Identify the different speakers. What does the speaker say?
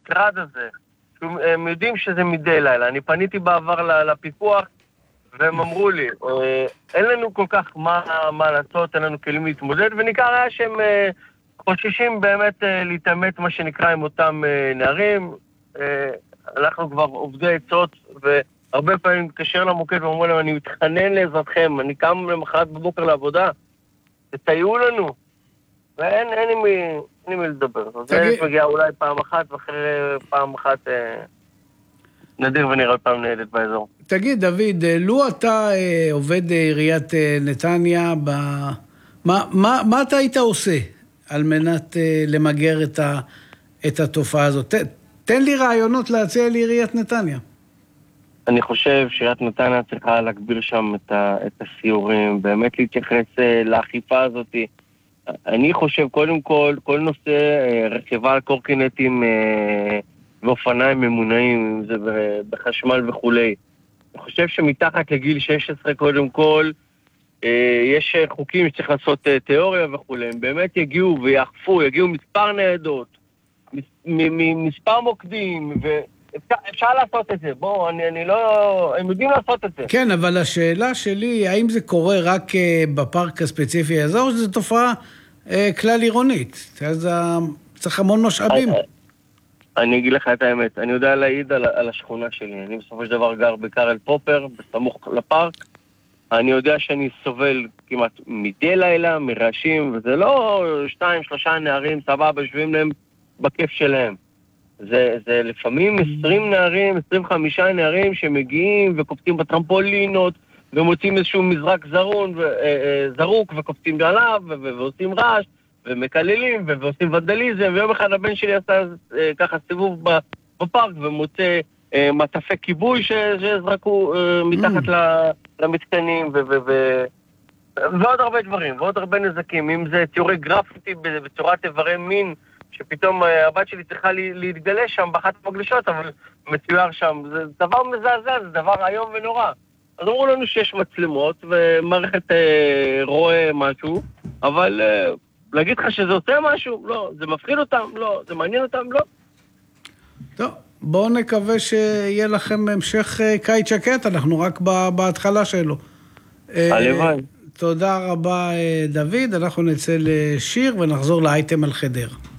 Speaker 1: המטרד הזה, הם יודעים שזה מדי לילה. אני פניתי בעבר לפיקוח, והם אמרו לי, אין לנו כל כך מה לעשות, אין לנו כלים להתמודד, וניכר היה שהם חוששים באמת להתאמת, מה שנקרא, עם אותם נערים. אנחנו כבר עובדי עצות, והרבה פעמים מתקשר למוקד ואומרים להם, אני מתחנן לעזרתכם, אני קם למחרת בבוקר לעבודה, תסייעו לנו. ואין לי מי לדבר. זה מגיע אולי פעם אחת, ואחרי פעם אחת נדיר ונראה פעם ניידת באזור.
Speaker 2: תגיד, דוד, לו אתה עובד עיריית נתניה, מה אתה היית עושה על מנת למגר את התופעה הזאת? תן לי רעיונות להציע לעיריית נתניה.
Speaker 1: אני חושב שעיריית נתניה צריכה להגביר שם את הסיורים, באמת להתייחס לאכיפה הזאת. אני חושב, קודם כל נושא רכיבה על קורקינטים ואופניים ממונעים, אם זה בחשמל וכולי. אני חושב שמתחת לגיל 16, קודם כל, יש חוקים שצריך לעשות תיאוריה וכולי. הם באמת יגיעו ויאכפו, יגיעו מספר ניידות, מספר מוקדים, ואפשר לעשות את זה. בואו, אני לא... הם יודעים לעשות את זה.
Speaker 2: כן, אבל השאלה שלי, האם זה קורה רק בפארק הספציפי הזה, או שזו תופעה כלל עירונית? אז צריך המון משאבים.
Speaker 1: אני אגיד לך את האמת, אני יודע להעיד על השכונה שלי. אני בסופו של דבר גר בקרל פופר, בסמוך לפארק. אני יודע שאני סובל כמעט מדי לילה, מרעשים, וזה לא 2-3 נערים, סבבה, יושבים להם בכיף שלהם. זה לפעמים 20 נערים, 25 נערים שמגיעים וקופצים בטרמפולינות, ומוצאים איזשהו מזרק זרוק וקופצים עליו, ועושים רעש, ומקללים, ועושים ונדליזם, ויום אחד הבן שלי עשה ככה סיבוב בפארק, ומוצא מטפי כיבוי שזרקו מתחת למתקנים, ועוד הרבה דברים, ועוד הרבה נזקים, אם זה ציורי גרפיטי בצורת איברי מין, שפתאום הבת שלי צריכה להתגלה שם באחת המגלשות, אבל מצויר שם, זה דבר מזעזע, זה דבר היום ונורא. אז אמרו לנו שיש מצלמות, ומערכת רואה משהו, אבל להגיד לך שזה עושה משהו? לא. זה מפחיד אותם? לא. זה מעניין אותם? לא.
Speaker 2: טוב, בואו נקווה שיהיה לכם המשך קיץ שקט, אנחנו רק בהתחלה שלו.
Speaker 1: הלוואי.
Speaker 2: תודה רבה, דוד. אנחנו נצא לשיר ונחזור לאייטם על חדר.